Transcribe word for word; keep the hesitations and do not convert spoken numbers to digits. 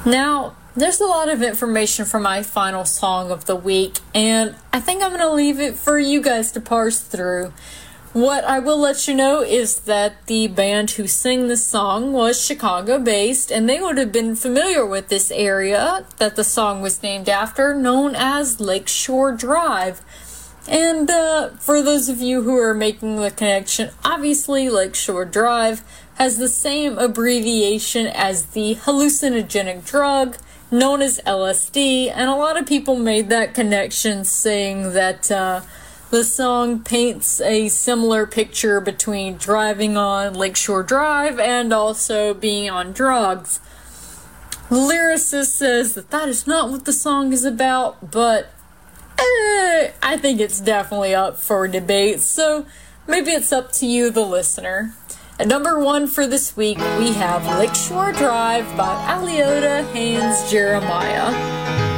Now, there's a lot of information for my final song of the week, and I think I'm going to leave it for you guys to parse through. What I will let you know is that the band who sang this song was Chicago-based, and they would have been familiar with this area that the song was named after, known as Lakeshore Drive. And uh, for those of you who are making the connection, obviously Lakeshore Drive has the same abbreviation as the hallucinogenic drug known as L S D, and a lot of people made that connection, saying that uh, the song paints a similar picture between driving on Lakeshore Drive and also being on drugs. The lyricist says that that is not what the song is about, but eh, I think it's definitely up for debate, so maybe it's up to you, the listener. At number one for this week, we have Lakeshore Drive by Aliota Haynes Jeremiah.